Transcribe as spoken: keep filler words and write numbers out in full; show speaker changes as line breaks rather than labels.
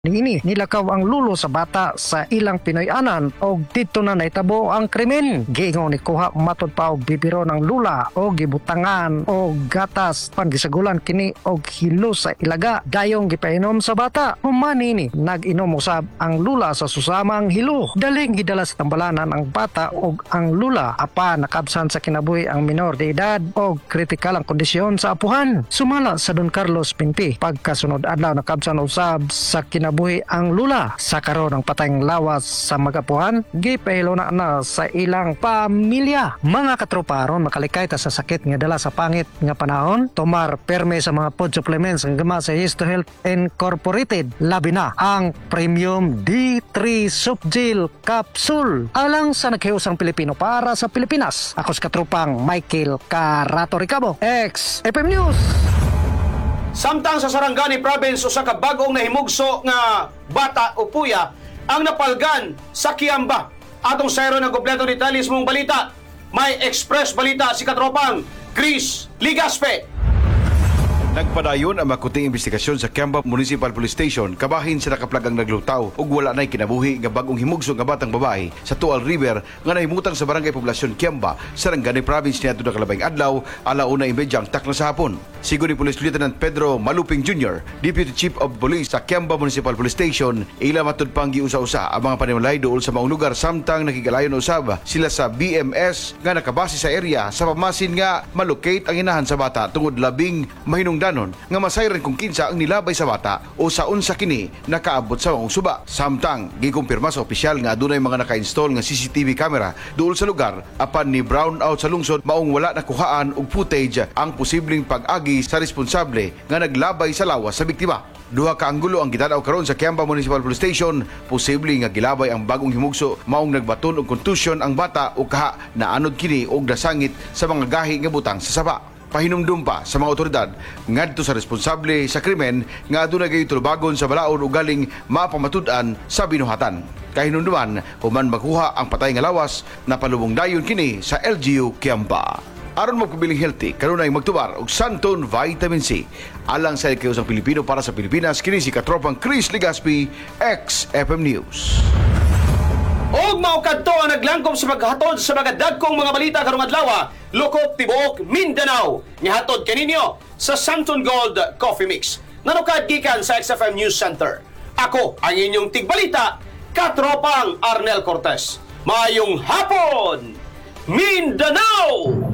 Niini nilakaw ang lulo sa bata sa ilang Pinoy-anan og dito na naitabo ang krimen. Giingon ni kuha matod pa og bibiro ng lula o gibutangan o gatas pangisagulan kini og hilo sa ilaga dayong gipainom sa bata. Humani ni nag-inom usab ang lula sa susamang hilo. Daling gidala sa tambalanan ang bata og ang lula apan nakabsan sa kinabuhi ang minor de edad og kritikal ang kondisyon sa apuhan. Sumala sa Don Carlos Pinti pagkasunod adlaw nakabsan usab sa kinabuhi buhi ang lula sa karon ng patayng lawas sa magapuhan gipahilo na na sa ilang pamilya. Mga katropa aron makalikay ta sa sakit nga dala sa pangit nga panahon, tomar perme sa mga food supplements ang gama sa Histo Health Incorporated, labi na ang Premium D three Subgel Capsule alang sa naghiusang Pilipino para sa Pilipinas. Ako sa katropang Michael Carato Ricabo, ex F M News.
Samtang sa Sarangani Province usa ka bagong nahimugso nga bata o puya ang napalgan sa Kiamba. Atong sayro ng kompleto detalles mong balita. May express balita si katropang Chris Ligaspe.
Nagpadayon ang makuting investigasyon sa Kiamba Municipal Police Station kabahin sa nakaplagang naglutaw ug wala nay kinabuhi nga bagong himugso nga batang babae sa Tual River nga nahimutang sa barangay poblasyon Kiamba, Sarangani Province niadto na kalabing adlaw alauna imbedyang takna sa hapon. Sigo ni Police Lieutenant Pedro Maluping Junior, Deputy Chief of Police sa Kiamba Municipal Police Station, ila matud pang giusa-usa ang mga panimalay duol sa maong lugar samtang nakigalayon usab sila sa B M S nga nakabase sa area sa pamasin nga malocate ang inahan sa bata tungod labing mahinung danon nga masayran kung kinsa ang nilabay sa bata o sa unsa kini nakaabot sa maong suba. Samtang gikumpirma sa opisyal nga adunay mga naka-install nga C C T V camera duol sa lugar apan ni brown out sa lungsod maong wala nakuhaan og footage ang posibleng pag-agi sa responsable nga naglabay sa lawas sa biktima. Duha ka anggulo ang gitanaw karon sa Kiamba Municipal Police Station. Posible nga gilabay ang bagong himugso maong nagbaton og contusion ang bata o kaha na anod kini og nasangit sa mga gahi nga butang sa saba. Pahinumdum pa sa mga otoridad ngadto sa responsable sa krimen nga adunay gay tulubagon sa balaod ug galing mapamatud-an sa binuhatan. Kahinumduman human magkuha ang patay nga lawas na palubong dayon kini sa L G U Kiamba. Aron magpabiling healthy, kanunay magtubar og Santon Vitamin C. Alang sa ikaw Pilipino para sa Pilipinas, kini si katropang Chris Ligaspi, ex F M News.
Og maukadto ang naglangkom sa paghatod sa mga dagkong mga balita karong adlaw, lokop tibuok Mindanao. Nihatod kaninyo sa Santon Gold Coffee Mix. Nanukad gikan sa X F M News Center. Ako ang inyong tigbalita, katropang Arnel Cortez. Mayong hapon, Mindanao!